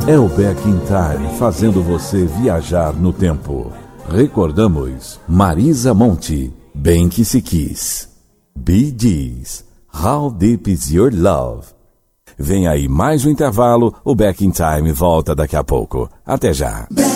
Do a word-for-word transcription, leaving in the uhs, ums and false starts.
É o Back in Time, fazendo você viajar no tempo. Recordamos Marisa Monte, Bem Que Se Quis. Bee Gees, How Deep Is Your Love. Vem aí mais um intervalo, o Back in Time volta daqui a pouco. Até já.